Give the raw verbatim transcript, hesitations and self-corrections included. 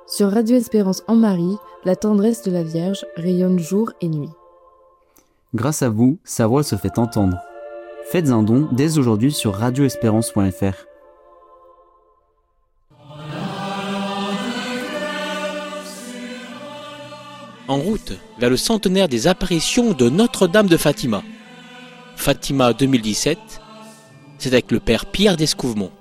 Sur Radio Espérance en Marie, la tendresse de la Vierge rayonne jour et nuit. Grâce à vous, sa voix se fait entendre. Faites un don dès aujourd'hui sur radio espérance point f r. En route vers le centenaire des apparitions de Notre-Dame de Fatima. Fatima deux mille dix-sept, c'est avec le Père Pierre d'Escouvemont.